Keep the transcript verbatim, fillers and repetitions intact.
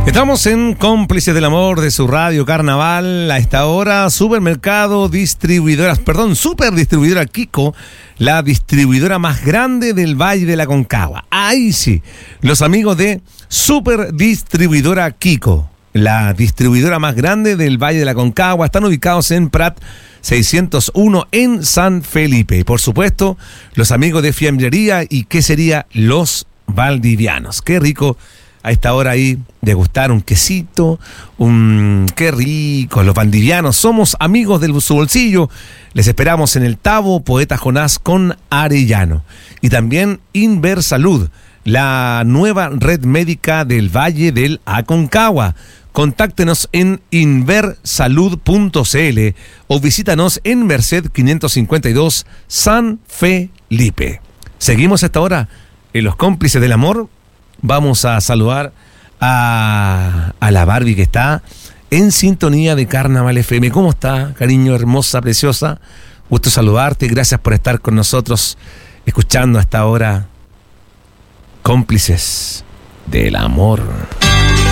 Estamos en Cómplices del Amor de su radio Carnaval. A esta hora, supermercado, distribuidoras, perdón, super distribuidora Kiko, la distribuidora más grande del Valle de la Aconcagua. Ahí sí, los amigos de Super Distribuidora Kiko, la distribuidora más grande del Valle de la Aconcagua, están ubicados en Prat seiscientos uno en San Felipe. Y por supuesto, los amigos de Fiambrería y Quesería Los Valdivianos. Qué rico a esta hora ahí degustar un quesito, un qué rico, los valdivianos, somos amigos de su bolsillo. Les esperamos en el Tabo Poeta Jonás con Arellano. Y también Inversalud, la nueva red médica del Valle del Aconcagua. Contáctenos en inversalud punto c l o visítanos en Merced quinientos cincuenta y dos, San Felipe. Seguimos a esta hora en Los Cómplices del Amor. Vamos a saludar a, a la Barbie que está en sintonía de Carnaval F M. ¿Cómo está, cariño, hermosa, preciosa? Gusto saludarte, gracias por estar con nosotros, escuchando hasta ahora Cómplices del Amor.